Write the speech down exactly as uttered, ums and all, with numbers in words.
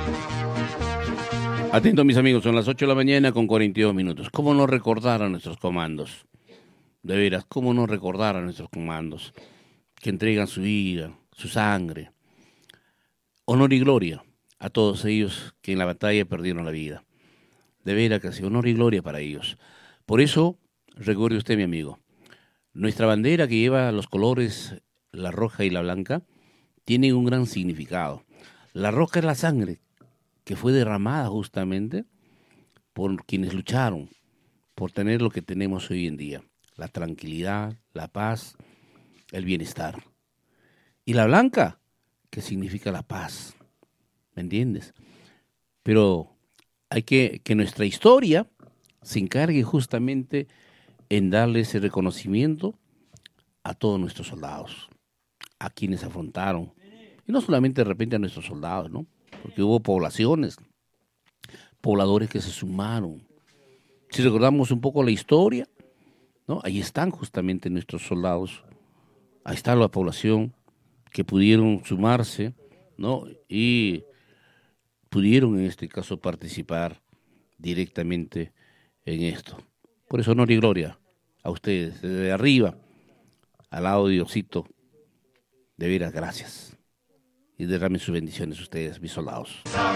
Atento, mis amigos, son las ocho de la mañana con cuarenta y dos minutos. ¿Cómo no recordar a nuestros comandos? De veras, ¿cómo no recordar a nuestros comandos que entregan su vida, su sangre? Honor y gloria a todos ellos que en la batalla perdieron la vida. De veras que sí, honor y gloria para ellos. Por eso, recuerde usted, mi amigo, nuestra bandera que lleva los colores, la roja y la blanca, tiene un gran significado. La roja es la sangre que fue derramada justamente por quienes lucharon por tener lo que tenemos hoy en día, la tranquilidad, la paz, el bienestar. Y la blanca, que significa la paz, ¿me entiendes? Pero hay que que nuestra historia se encargue justamente en darle ese reconocimiento a todos nuestros soldados, a quienes afrontaron, y no solamente de repente a nuestros soldados, ¿no? Porque hubo poblaciones, pobladores que se sumaron. Si recordamos un poco la historia, ¿no? Ahí están justamente nuestros soldados, ahí está la población que pudieron sumarse, ¿no? Y pudieron en este caso participar directamente en esto. Por eso honor y gloria a ustedes, desde arriba, al lado de Diosito, de veras gracias. Y derramen sus bendiciones ustedes, mis soldados.